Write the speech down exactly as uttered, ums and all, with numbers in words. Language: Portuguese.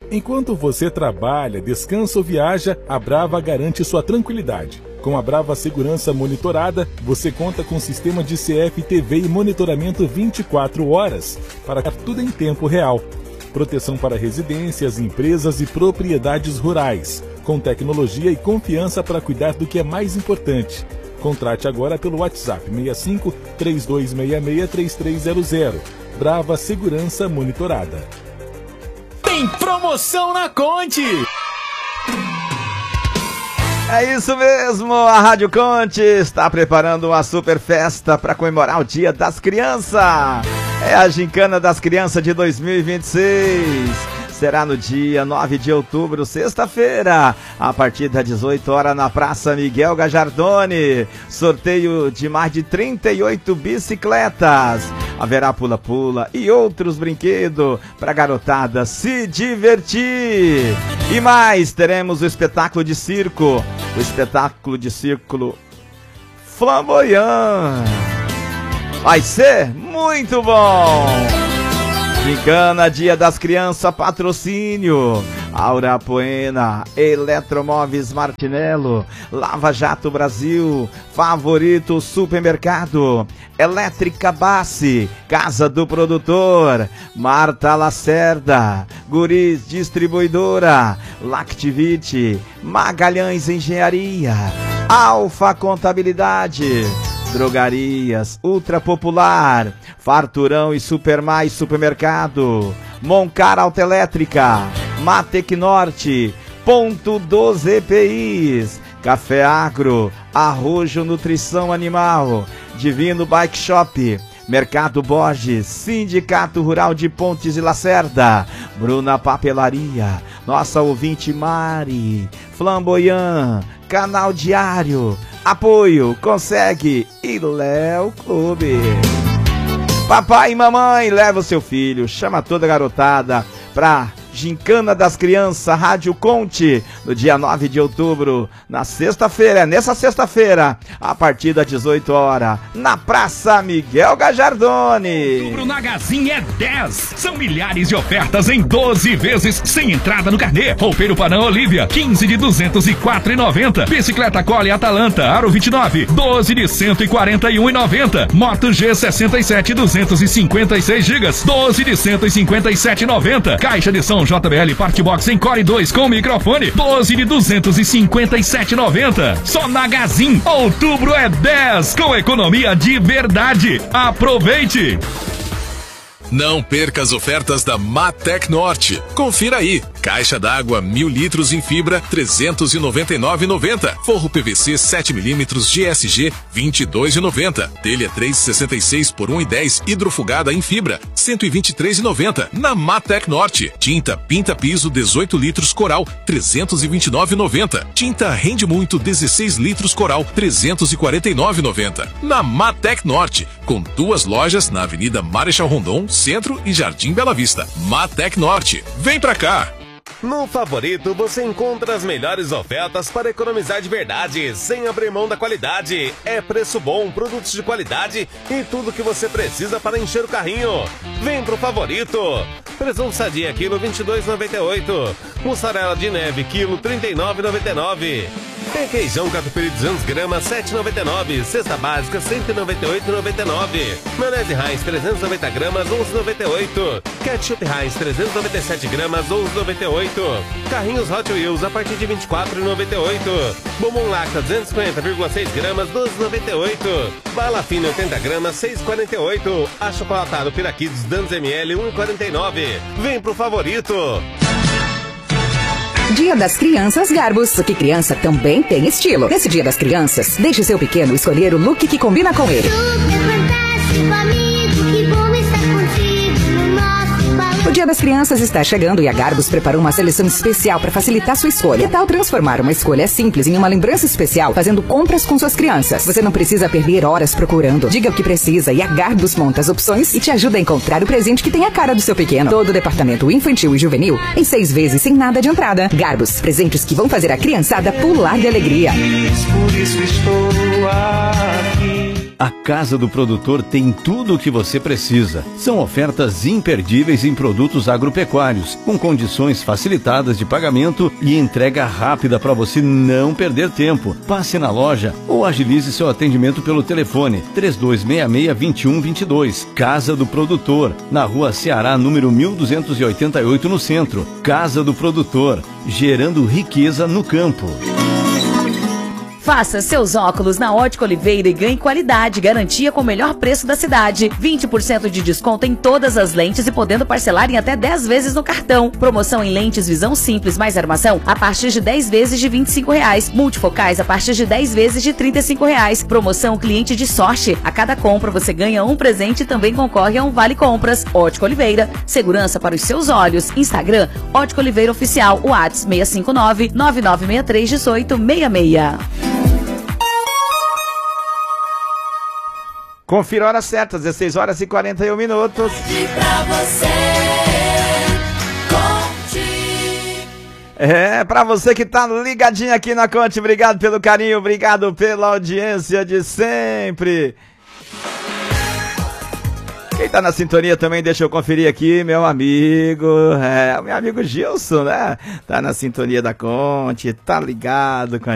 Enquanto você trabalha, descansa ou viaja, a Brava garante sua tranquilidade. Com a Brava Segurança Monitorada, você conta com sistema de C F T V e monitoramento vinte e quatro horas, para tudo em tempo real. Proteção para residências, empresas e propriedades rurais, com tecnologia e confiança para cuidar do que é mais importante. Contrate agora pelo WhatsApp seis cinco, três dois seis seis, três três zero zero. Brava Segurança Monitorada. Tem promoção na Conte! É isso mesmo, a Rádio Conte está preparando uma super festa para comemorar o Dia das Crianças. É a Gincana das Crianças de dois mil e vinte e seis. Será no dia nove de outubro, sexta-feira, a partir das dezoito horas na Praça Miguel Gajardoni. Sorteio de mais de trinta e oito bicicletas. Haverá pula-pula e outros brinquedos para a garotada se divertir. E mais, teremos o espetáculo de circo, o espetáculo de circo Flamboyant. Vai ser muito bom! Gincana, Dia das Crianças, patrocínio Aura Poena, Eletromóveis Martinello, Lava Jato Brasil, Favorito Supermercado, Elétrica Bassi, Casa do Produtor, Marta Lacerda, Guris Distribuidora, Lactivite, Magalhães Engenharia, Alfa Contabilidade, Drogarias Ultra Popular, Farturão e Supermais Supermercado, Moncar Autoelétrica, Matec Norte, Ponto dos E P Is, Café Agro, Arrojo Nutrição Animal, Divino Bike Shop, Mercado Borges, Sindicato Rural de Pontes e Lacerda, Bruna Papelaria, nossa ouvinte Mari, Flamboyant, Canal Diário, Apoio, Consegue e Léo Clube. Papai e mamãe, leva o seu filho, chama toda a garotada pra Gincana das Crianças, Rádio Conte, no dia nove de outubro, na sexta-feira, nessa sexta-feira, a partir das dezoito horas, na Praça Miguel Gajardoni. Outubro na Gazin é dez. São milhares de ofertas em doze vezes, sem entrada no carnê. Roupeiro Panam Olivia, quinze de duzentos e quatro reais e noventa centavos. Bicicleta Cole Atalanta, Aro vinte e nove, doze de cento e quarenta e um reais e noventa centavos. Moto G sessenta e sete, duzentos e cinquenta e seis gigas, doze de cento e cinquenta e sete reais e noventa centavos. Caixa de som J B L Parkbox em Core dois com microfone, doze de duzentos e cinquenta e sete reais e noventa centavos. Só na Gazin, outubro é dez, com economia de verdade. Aproveite! Não perca as ofertas da Matec Norte. Confira aí. Caixa d'água mil litros em fibra, trezentos e noventa e nove reais e noventa centavos. Forro P V C sete milímetros G S G, vinte e dois reais e noventa centavos. Telha três e sessenta e seis por um real e dez centavos. Hidrofugada em fibra, cento e vinte e três reais e noventa centavos. Na Matec Norte. Tinta Pinta Piso dezoito litros Coral, trezentos e vinte e nove reais e noventa centavos. Tinta Rende Muito dezesseis litros Coral, trezentos e quarenta e nove reais e noventa centavos. Na Matec Norte, com duas lojas na Avenida Marechal Rondon, Centro e Jardim Bela Vista. Matec Norte. Vem pra cá! No Favorito você encontra as melhores ofertas para economizar de verdade, sem abrir mão da qualidade. É preço bom, produtos de qualidade e tudo que você precisa para encher o carrinho. Vem pro Favorito. Presunto Sadia, quilo vinte e dois reais e noventa e oito centavos. Mussarela de neve, quilo trinta e nove reais e noventa e nove centavos. Requeijão catupiry duzentos gramas, sete reais e noventa e nove centavos. Cesta básica, cento e noventa e oito reais e noventa e nove centavos. Maionese Heinz, trezentos e noventa gramas, onze reais e noventa e oito centavos. Ketchup Heinz, trezentos e noventa e sete gramas, onze reais e noventa e oito centavos. Carrinhos Hot Wheels a partir de vinte e quatro reais e noventa e oito centavos. Bombom Lacta, duzentos e cinquenta vírgula seis gramas, doze reais e noventa e oito centavos. Bala Fina, oitenta gramas, seis reais e quarenta e oito centavos. Achocolatado Piraquidos, duzentos mililitros, um real e quarenta e nove centavos. Vem pro Favorito. Dia das Crianças Garbus, porque criança também tem estilo. Nesse Dia das Crianças, deixe seu pequeno escolher o look que combina com ele. O Dia das Crianças está chegando e a Garbus preparou uma seleção especial para facilitar sua escolha. Que tal transformar uma escolha simples em uma lembrança especial fazendo compras com suas crianças? Você não precisa perder horas procurando. Diga o que precisa e a Garbus monta as opções e te ajuda a encontrar o presente que tem a cara do seu pequeno. Todo o departamento infantil e juvenil em seis vezes sem nada de entrada. Garbus, presentes que vão fazer a criançada pular de alegria. Por isso estou aqui. A Casa do Produtor tem tudo o que você precisa. São ofertas imperdíveis em produtos agropecuários, com condições facilitadas de pagamento e entrega rápida para você não perder tempo. Passe na loja ou agilize seu atendimento pelo telefone três dois seis seis, dois um dois dois. Casa do Produtor, na Rua Ceará, número mil duzentos e oitenta e oito, no centro. Casa do Produtor, gerando riqueza no campo. Faça seus óculos na Ótica Oliveira e ganhe qualidade, garantia com o melhor preço da cidade. vinte por cento de desconto em todas as lentes e podendo parcelar em até dez vezes no cartão. Promoção em lentes visão simples mais armação a partir de dez vezes de vinte e cinco reais. Multifocais a partir de dez vezes de trinta e cinco reais. Promoção cliente de sorte. A cada compra você ganha um presente e também concorre a um vale compras. Ótica Oliveira, segurança para os seus olhos. Instagram, Ótica Oliveira Oficial. WhatsApp seis cinco nove, nove nove seis três, um oito seis seis. Confira a hora certa, dezesseis horas e quarenta e um minutos. É, pra você que tá ligadinho aqui na Conte, obrigado pelo carinho, obrigado pela audiência de sempre. Quem tá na sintonia também, deixa eu conferir aqui, meu amigo, é, meu amigo Gilson, né? Tá na sintonia da Conte, tá ligado com a